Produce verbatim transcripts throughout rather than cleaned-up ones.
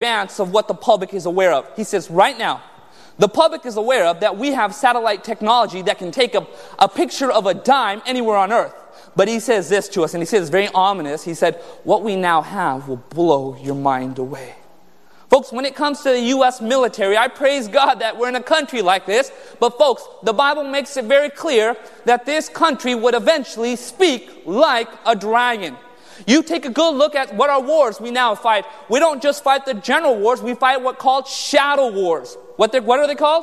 advance of what the public is aware of. He says, right now, the public is aware of that we have satellite technology that can take a, a picture of a dime anywhere on earth. But he says this to us, and he says it's very ominous. He said, what we now have will blow your mind away. Folks, when it comes to the U S military, I praise God that we're in a country like this. But folks, the Bible makes it very clear that this country would eventually speak like a dragon. You take a good look at what our wars we now fight. We don't just fight the general wars. We fight what called shadow wars. What, what are they called?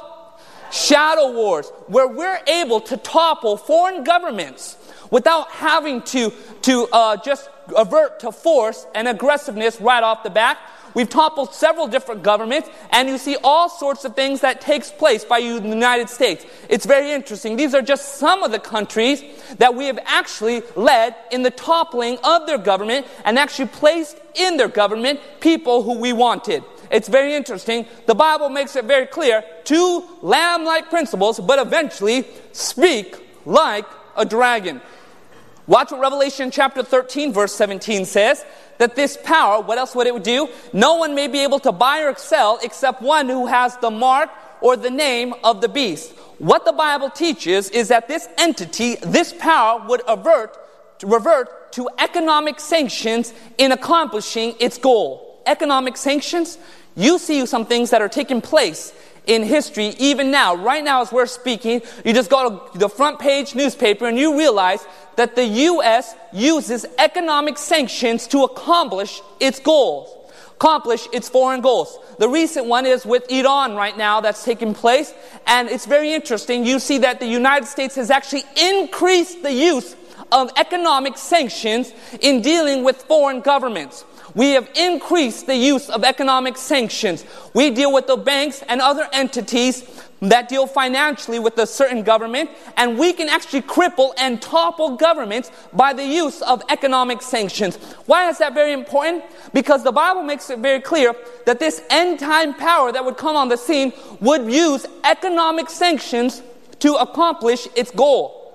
Shadow wars, where we're able to topple foreign governments without having to, to uh, just avert to force and aggressiveness right off the bat. We've toppled several different governments, and you see all sorts of things that takes place by you in the United States. It's very interesting. These are just some of the countries that we have actually led in the toppling of their government and actually placed in their government people who we wanted. It's very interesting. The Bible makes it very clear. Two lamb-like principles, but eventually speak like a dragon. Watch what Revelation chapter thirteen verse seventeen says. That this power, what else would it do? No one may be able to buy or sell except one who has the mark or the name of the beast. What the Bible teaches is that this entity, this power, would avert, revert to economic sanctions in accomplishing its goal. Economic sanctions? You see some things that are taking place in history, even now, right now as we're speaking. You just go to the front page newspaper and you realize that the U S uses economic sanctions to accomplish its goals, accomplish its foreign goals. The recent one is with Iran right now that's taking place, and it's very interesting. You see that the United States has actually increased the use of economic sanctions in dealing with foreign governments. We have increased the use of economic sanctions. We deal with the banks and other entities that deal financially with a certain government, and we can actually cripple and topple governments by the use of economic sanctions. Why is that very important? Because the Bible makes it very clear that this end-time power that would come on the scene would use economic sanctions to accomplish its goal.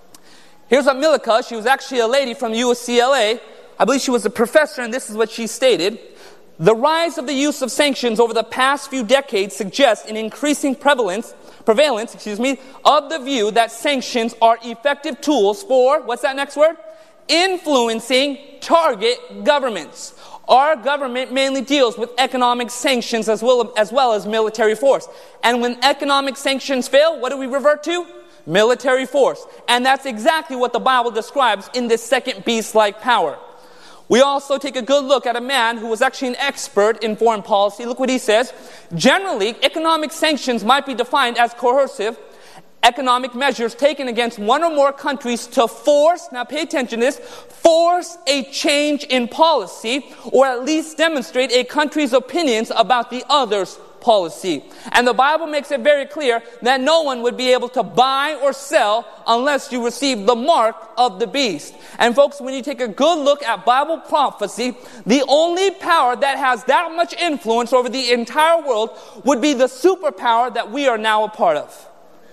Here's what Milica, she was actually a lady from U C L A, I believe she was a professor, and this is what she stated. The rise of the use of sanctions over the past few decades suggests an increasing prevalence, prevalence, excuse me, of the view that sanctions are effective tools for, what's that next word? Influencing target governments. Our government mainly deals with economic sanctions as well, as well as military force. And when economic sanctions fail, what do we revert to? Military force. And that's exactly what the Bible describes in this second beast-like power. We also take a good look at a man who was actually an expert in foreign policy. Look what he says. Generally, economic sanctions might be defined as coercive economic measures taken against one or more countries to force, now pay attention to this, force a change in policy, or at least demonstrate a country's opinions about the other's policy. And the Bible makes it very clear that no one would be able to buy or sell unless you receive the mark of the beast. And folks, when you take a good look at Bible prophecy, the only power that has that much influence over the entire world would be the superpower that we are now a part of.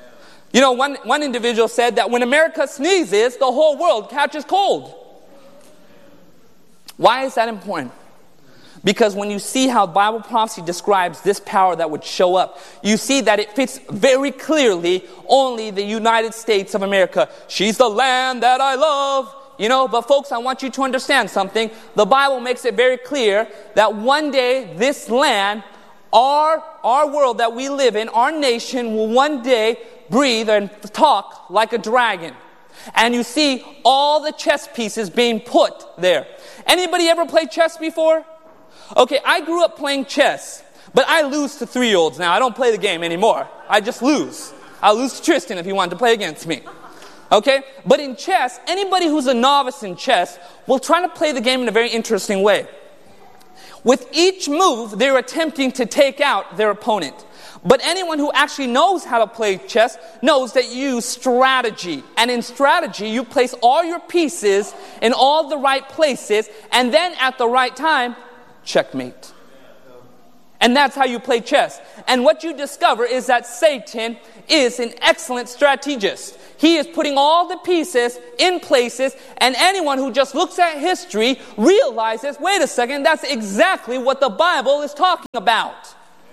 You know, one, one individual said that when America sneezes, the whole world catches cold. Why is that important? Because when you see how Bible prophecy describes this power that would show up, you see that it fits very clearly only the United States of America. She's the land that I love. You know, but folks, I want you to understand something. The Bible makes it very clear that one day this land, our, our world that we live in, our nation will one day breathe and talk like a dragon. And you see all the chess pieces being put there. Anybody ever played chess before? Okay, I grew up playing chess, but I lose to three-year-olds now. I don't play the game anymore. I just lose. I'll lose to Tristan if he wanted to play against me. Okay? But in chess, anybody who's a novice in chess will try to play the game in a very interesting way. With each move, they're attempting to take out their opponent. But anyone who actually knows how to play chess knows that you use strategy. And in strategy, you place all your pieces in all the right places, and then at the right time, checkmate. And that's how you play chess. And what you discover is that Satan is an excellent strategist. He is putting all the pieces in places, and anyone who just looks at history realizes, wait a second, that's exactly what the Bible is talking about.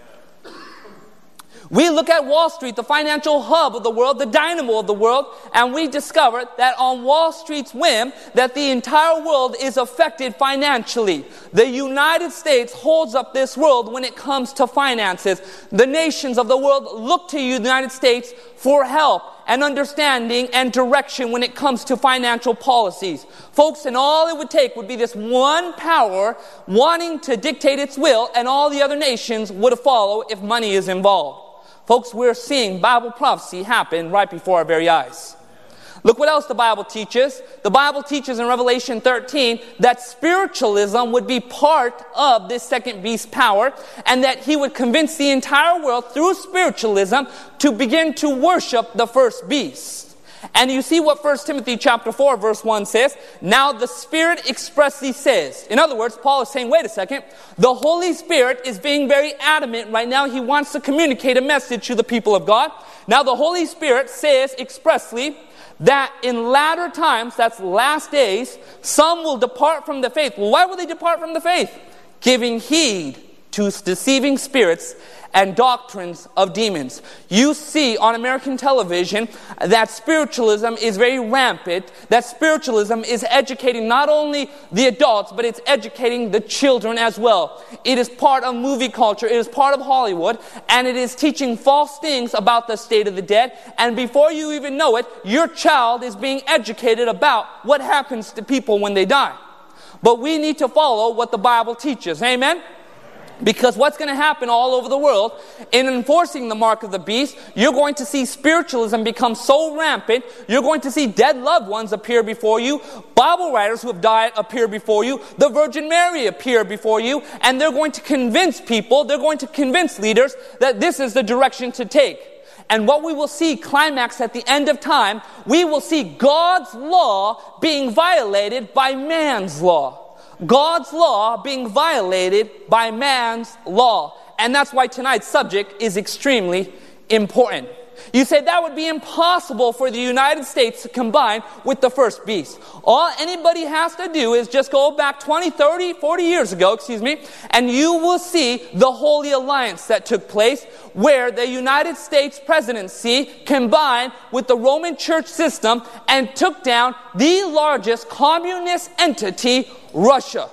We look at Wall Street, the financial hub of the world, the dynamo of the world, and we discover that on Wall Street's whim, that the entire world is affected financially. The United States holds up this world when it comes to finances. The nations of the world look to you, the United States, for help and understanding and direction when it comes to financial policies. Folks, and all it would take would be this one power wanting to dictate its will, and all the other nations would follow if money is involved. Folks, we're seeing Bible prophecy happen right before our very eyes. Look what else the Bible teaches. The Bible teaches in Revelation thirteen that spiritualism would be part of this second beast power, and that he would convince the entire world through spiritualism to begin to worship the first beast. And you see what First Timothy chapter four verse one says. Now the Spirit expressly says. In other words, Paul is saying, wait a second. The Holy Spirit is being very adamant right now. He wants to communicate a message to the people of God. Now the Holy Spirit says expressly that in latter times, that's last days, some will depart from the faith. Well, why will they depart from the faith? Giving heed to deceiving spirits and doctrines of demons. You see on American television that spiritualism is very rampant, that spiritualism is educating not only the adults, but it's educating the children as well. It is part of movie culture, it is part of Hollywood, and it is teaching false things about the state of the dead, and before you even know it, your child is being educated about what happens to people when they die. But we need to follow what the Bible teaches, amen? Because what's going to happen all over the world in enforcing the mark of the beast, you're going to see spiritualism become so rampant, you're going to see dead loved ones appear before you, Bible writers who have died appear before you, the Virgin Mary appear before you, and they're going to convince people, they're going to convince leaders that this is the direction to take. And what we will see climax at the end of time, we will see God's law being violated by man's law. God's law being violated by man's law. And that's why tonight's subject is extremely important. You say that would be impossible for the United States to combine with the first beast. All anybody has to do is just go back twenty, thirty, forty years ago, excuse me, and you will see the Holy Alliance that took place where the United States presidency combined with the Roman Church system and took down the largest communist entity, Russia.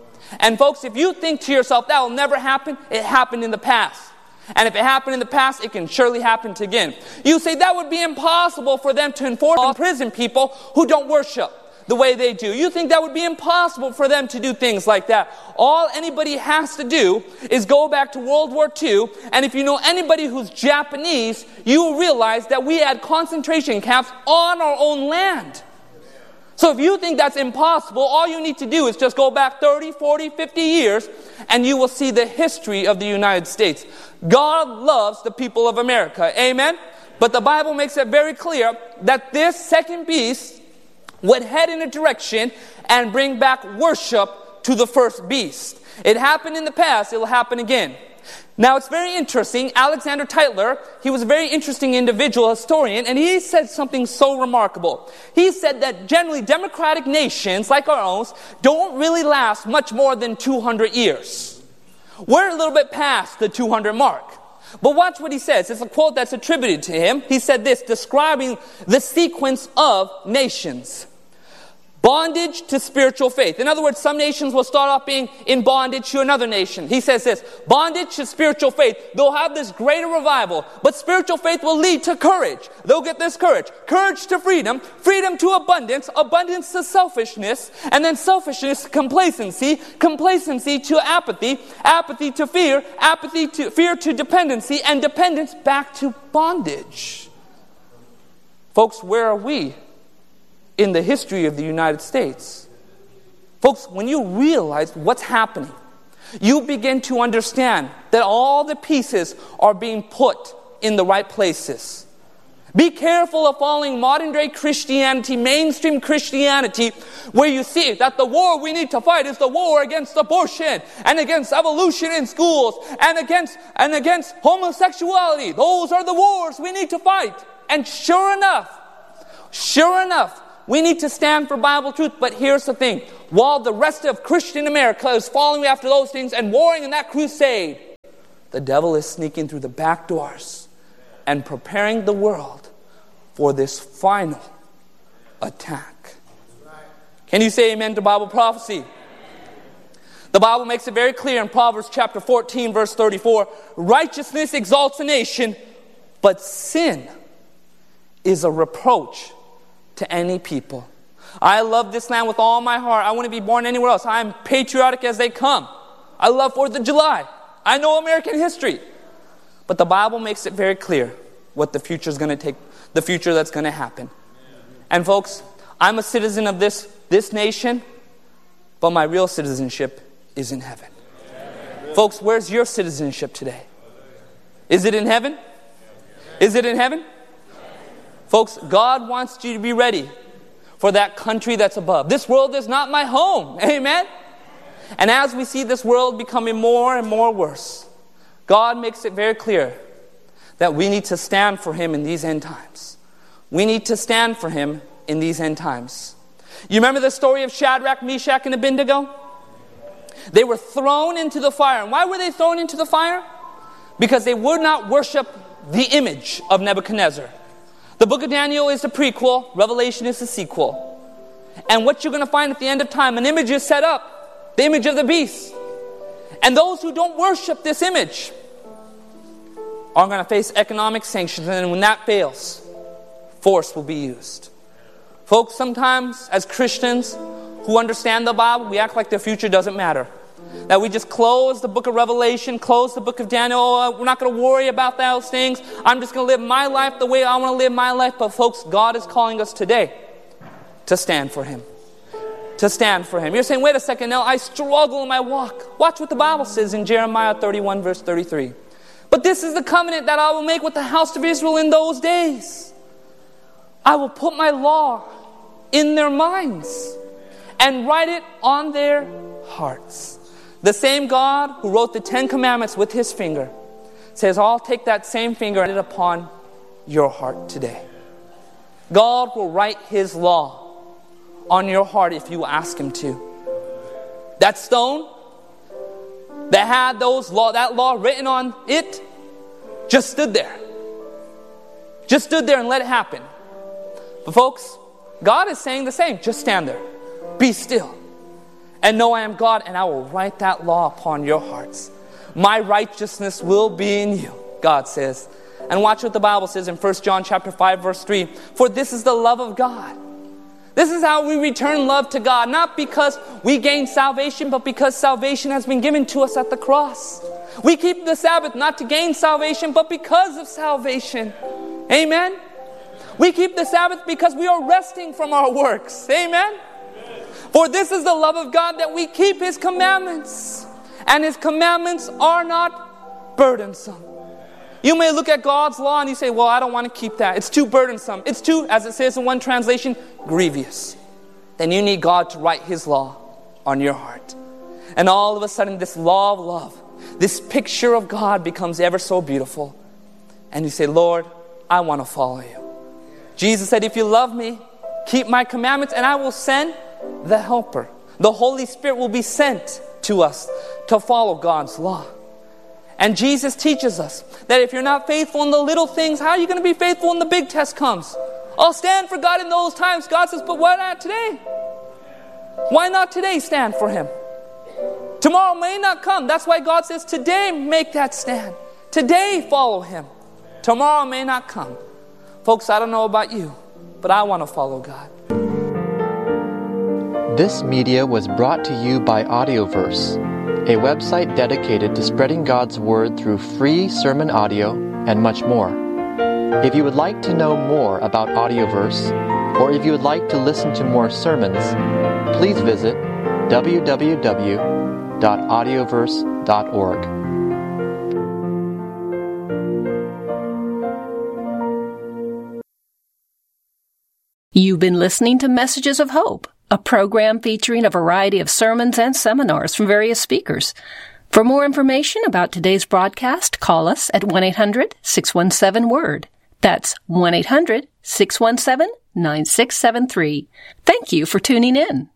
And folks, if you think to yourself that will never happen, it happened in the past. And if it happened in the past, it can surely happen again. You say that would be impossible for them to enforce and imprison people who don't worship the way they do. You think that would be impossible for them to do things like that. All anybody has to do is go back to World War Two, and if you know anybody who's Japanese, you will realize that we had concentration camps on our own land. So if you think that's impossible, all you need to do is just go back thirty, forty, fifty years, and you will see the history of the United States. God loves the people of America. Amen? But the Bible makes it very clear that this second beast would head in a direction and bring back worship to the first beast. It happened in the past, it will happen again. Now, it's very interesting. Alexander Tytler, he was a very interesting individual, historian, and he said something so remarkable. He said that generally democratic nations like our own don't really last much more than two hundred years. We're a little bit past the two hundred mark. But watch what he says. It's a quote that's attributed to him. He said this, describing the sequence of nations. Bondage to spiritual faith. In other words, some nations will start off being in bondage to another nation. He says this, bondage to spiritual faith. They'll have this greater revival, but spiritual faith will lead to courage. They'll get this courage. Courage to freedom, freedom to abundance, abundance to selfishness, and then selfishness to complacency, complacency to apathy, apathy to fear, apathy to fear to dependency, and dependence back to bondage. Folks, where are we in the history of the United States? Folks, when you realize what's happening, you begin to understand that all the pieces are being put in the right places. Be careful of following modern day Christianity, mainstream Christianity, where you see that the war we need to fight is the war against abortion and against evolution in schools and against and against homosexuality. Those are the wars we need to fight. And sure enough, Sure enough, we need to stand for Bible truth. But here's the thing. While the rest of Christian America is following after those things and warring in that crusade, the devil is sneaking through the back doors and preparing the world for this final attack. Can you say amen to Bible prophecy? The Bible makes it very clear in Proverbs chapter fourteen, verse thirty-four, righteousness exalts a nation, but sin is a reproach to any people. I love this land with all my heart. I wouldn't be born anywhere else. I'm patriotic as they come. I love fourth of July. I know American history. But the Bible makes it very clear what the future is going to take, the future that's going to happen. And folks, I'm a citizen of this, this nation, but my real citizenship is in heaven. Amen. Folks, where's your citizenship today? Is it in heaven? Is it in heaven? Folks, God wants you to be ready for that country that's above. This world is not my home. Amen? And as we see this world becoming more and more worse, God makes it very clear that we need to stand for Him in these end times. We need to stand for Him in these end times. You remember the story of Shadrach, Meshach, and Abednego? They were thrown into the fire. And why were they thrown into the fire? Because they would not worship the image of Nebuchadnezzar. The book of Daniel is the prequel. Revelation is the sequel. And what you're going to find at the end of time, an image is set up. The image of the beast. And those who don't worship this image are going to face economic sanctions. And when that fails, force will be used. Folks, sometimes as Christians who understand the Bible, we act like the future doesn't matter. That we just close the book of Revelation, close the book of Daniel. Oh, we're not going to worry about those things. I'm just going to live my life the way I want to live my life. But folks, God is calling us today to stand for Him. To stand for Him. You're saying, wait a second, now I struggle in my walk. Watch what the Bible says in Jeremiah thirty-one, verse thirty-three. But this is the covenant that I will make with the house of Israel in those days. I will put my law in their minds and write it on their hearts. The same God who wrote the Ten Commandments with His finger says, I'll take that same finger and write it upon your heart today. God will write His law on your heart if you ask Him to. That stone that had those law, that law written on it just stood there. Just stood there and let it happen. But folks, God is saying the same. Just stand there. Be still. And know I am God, and I will write that law upon your hearts. My righteousness will be in you, God says. And watch what the Bible says in First John chapter five, verse three. For this is the love of God. This is how we return love to God. Not because we gain salvation, but because salvation has been given to us at the cross. We keep the Sabbath not to gain salvation, but because of salvation. Amen? We keep the Sabbath because we are resting from our works. Amen? For this is the love of God, that we keep His commandments. And His commandments are not burdensome. You may look at God's law and you say, well, I don't want to keep that. It's too burdensome. It's too, as it says in one translation, grievous. Then you need God to write His law on your heart. And all of a sudden, this law of love, this picture of God becomes ever so beautiful. And you say, Lord, I want to follow you. Jesus said, if you love me, keep my commandments, and I will send the Helper. The Holy Spirit will be sent to us to follow God's law. And Jesus teaches us that if you're not faithful in the little things, how are you going to be faithful when the big test comes? I'll stand for God in those times. God says, but why not today? Why not today stand for Him? Tomorrow may not come. That's why God says, today make that stand. Today follow Him. Tomorrow may not come. Folks, I don't know about you, but I want to follow God. This media was brought to you by Audioverse, a website dedicated to spreading God's Word through free sermon audio and much more. If you would like to know more about Audioverse, or if you would like to listen to more sermons, please visit w w w dot audioverse dot org. You've been listening to Messages of Hope, a program featuring a variety of sermons and seminars from various speakers. For more information about today's broadcast, call us at one eight hundred six one seven W O R D. That's one eight hundred six one seven nine six seven three. Thank you for tuning in.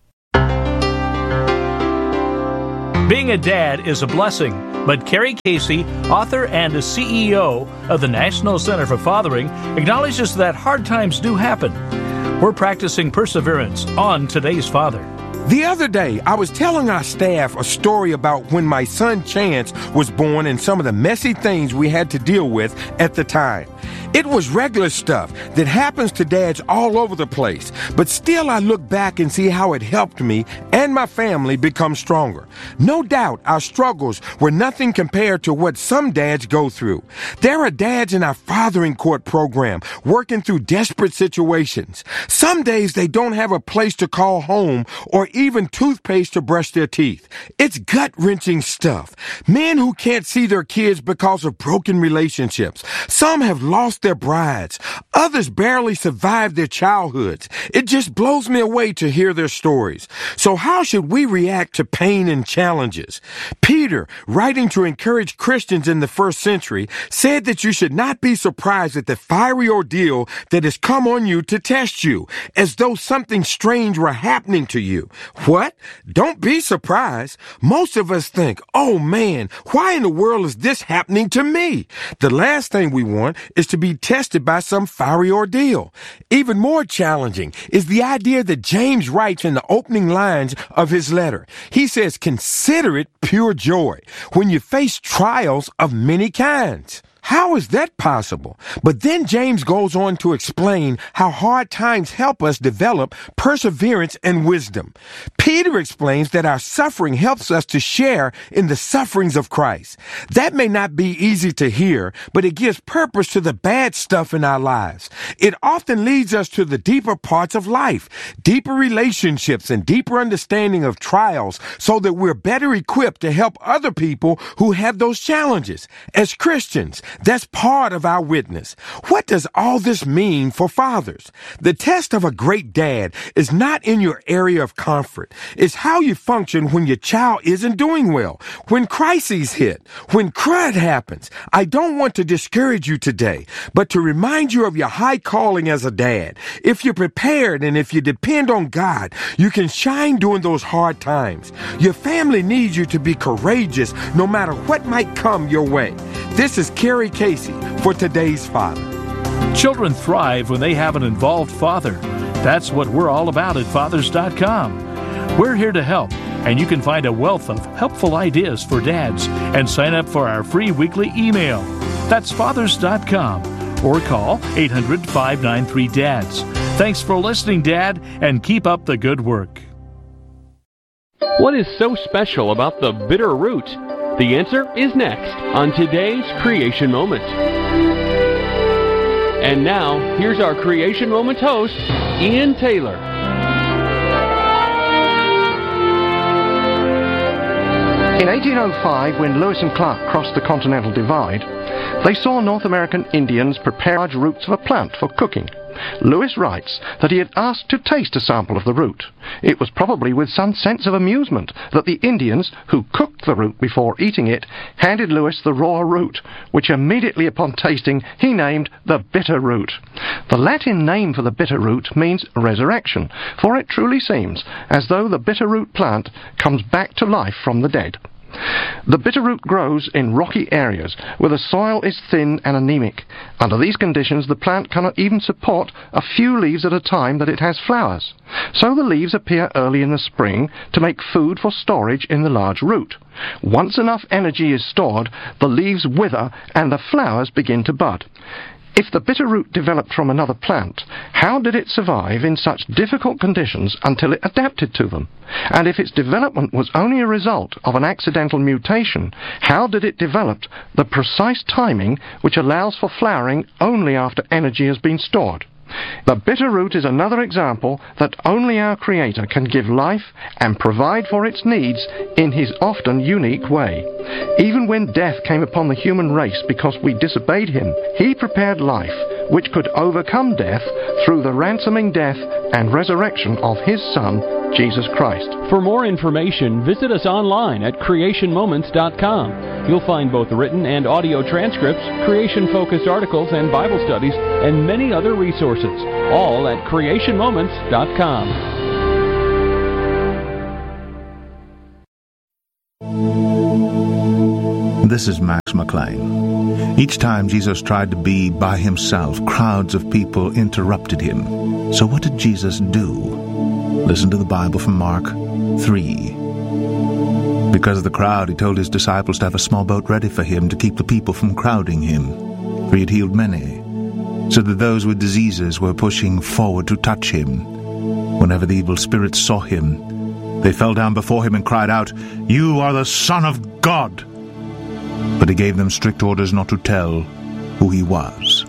Being a dad is a blessing, but Carrie Casey, author and a C E O of the National Center for Fathering, acknowledges that hard times do happen. We're practicing perseverance on Today's Father. The other day, I was telling our staff a story about when my son Chance was born and some of the messy things we had to deal with at the time. It was regular stuff that happens to dads all over the place, but still I look back and see how it helped me and my family become stronger. No doubt our struggles were nothing compared to what some dads go through. There are dads in our Fathering Court program working through desperate situations. Some days they don't have a place to call home or even toothpaste to brush their teeth. It's gut-wrenching stuff. Men who can't see their kids because of broken relationships. Some have lost their brides. Others barely survived their childhoods. It just blows me away to hear their stories. So how should we react to pain and challenges? Peter, writing to encourage Christians in the first century, said that you should not be surprised at the fiery ordeal that has come on you to test you, as though something strange were happening to you. What? Don't be surprised. Most of us think, oh man, why in the world is this happening to me? The last thing we want is to be tested by some fiery ordeal. Even more challenging is the idea that James writes in the opening lines of his letter. He says, consider it pure joy when you face trials of many kinds. How is that possible? But then James goes on to explain how hard times help us develop perseverance and wisdom. Peter explains that our suffering helps us to share in the sufferings of Christ. That may not be easy to hear, but it gives purpose to the bad stuff in our lives. It often leads us to the deeper parts of life, deeper relationships and deeper understanding of trials, so that we're better equipped to help other people who have those challenges. As Christians, that's part of our witness. What does all this mean for fathers? The test of a great dad is not in your area of comfort. It's how you function when your child isn't doing well, when crises hit, when crud happens. I don't want to discourage you today, but to remind you of your high calling as a dad. If you're prepared and if you depend on God, you can shine during those hard times. Your family needs you to be courageous no matter what might come your way. This is Carrie Casey for Today's Father. Children thrive when they have an involved father. That's what we're all about at fathers dot com. We're here to help, and you can find a wealth of helpful ideas for dads and sign up for our free weekly email. That's fathers dot com, or call eight hundred, five nine three, D A D S. Thanks for listening, Dad, and keep up the good work. What is so special about the bitter root? The answer is next on today's Creation Moment. And now, here's our Creation Moment host, Ian Taylor. In eighteen oh five, when Lewis and Clark crossed the Continental Divide, they saw North American Indians prepare large roots of a plant for cooking. Lewis writes that he had asked to taste a sample of the root. It was probably with some sense of amusement that the Indians, who cooked the root before eating it, handed Lewis the raw root, which immediately upon tasting he named the bitter root. The Latin name for the bitter root means resurrection, for it truly seems as though the bitter root plant comes back to life from the dead. The bitterroot grows in rocky areas where the soil is thin and anemic. Under these conditions, the plant cannot even support a few leaves at a time that it has flowers. So the leaves appear early in the spring to make food for storage in the large root. Once enough energy is stored, the leaves wither and the flowers begin to bud. If the bitter root developed from another plant, how did it survive in such difficult conditions until it adapted to them? And if its development was only a result of an accidental mutation, how did it develop the precise timing which allows for flowering only after energy has been stored? The bitter root is another example that only our Creator can give life and provide for its needs in His often unique way. Even when death came upon the human race because we disobeyed Him, He prepared life which could overcome death through the ransoming death and resurrection of his Son, Jesus Christ. For more information, visit us online at creation moments dot com. You'll find both written and audio transcripts, creation-focused articles and Bible studies, and many other resources, all at creation moments dot com. This is Max McLean. Each time Jesus tried to be by himself, crowds of people interrupted him. So what did Jesus do? Listen to the Bible from Mark three. Because of the crowd, he told his disciples to have a small boat ready for him to keep the people from crowding him, for he had healed many, so that those with diseases were pushing forward to touch him. Whenever the evil spirits saw him, they fell down before him and cried out, "You are the Son of God!" But he gave them strict orders not to tell who he was.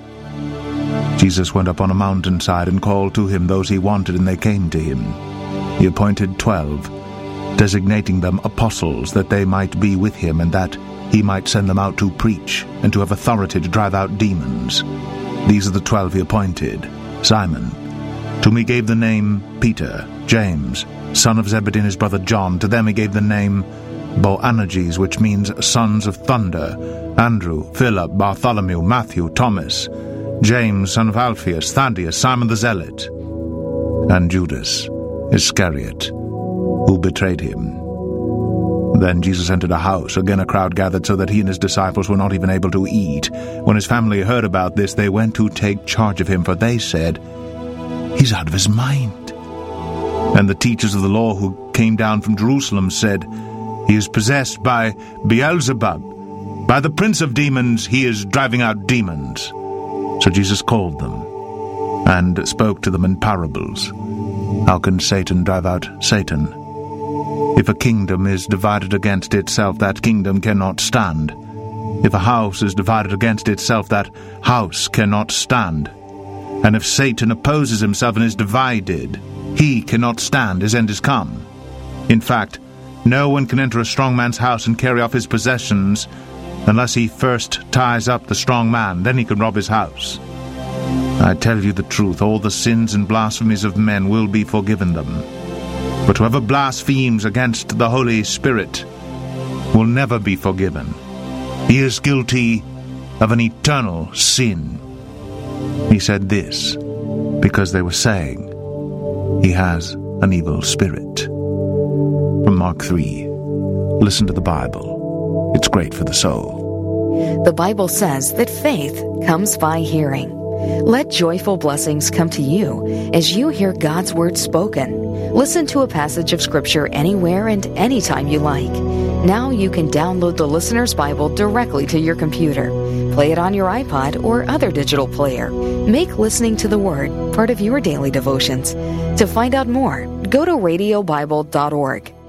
Jesus went up on a mountainside and called to him those he wanted, and they came to him. He appointed twelve, designating them apostles, that they might be with him, and that he might send them out to preach, and to have authority to drive out demons. These are the twelve he appointed. Simon, to whom he gave the name Peter, James, son of Zebedee, and his brother John. To them he gave the name Boanerges, which means sons of thunder. Andrew, Philip, Bartholomew, Matthew, Thomas, James, son of Alphaeus, Thaddeus, Simon the Zealot, and Judas Iscariot, who betrayed him. Then Jesus entered a house. Again a crowd gathered, so that he and his disciples were not even able to eat. When his family heard about this, they went to take charge of him, for they said, "He's out of his mind." And the teachers of the law who came down from Jerusalem said, "He is possessed by Beelzebub. By the prince of demons he is driving out demons." So Jesus called them and spoke to them in parables. How can Satan drive out Satan? If a kingdom is divided against itself, that kingdom cannot stand. If a house is divided against itself, that house cannot stand. And if Satan opposes himself and is divided, he cannot stand, his end is come. In fact, no one can enter a strong man's house and carry off his possessions unless he first ties up the strong man, then he can rob his house. I tell you the truth, all the sins and blasphemies of men will be forgiven them. But whoever blasphemes against the Holy Spirit will never be forgiven. He is guilty of an eternal sin. He said this because they were saying, "He has an evil spirit." From Mark three. Listen to the Bible. It's great for the soul. The Bible says that faith comes by hearing. Let joyful blessings come to you as you hear God's Word spoken. Listen to a passage of Scripture anywhere and anytime you like. Now you can download the Listener's Bible directly to your computer. Play it on your iPod or other digital player. Make listening to the Word part of your daily devotions. To find out more, go to radio bible dot org.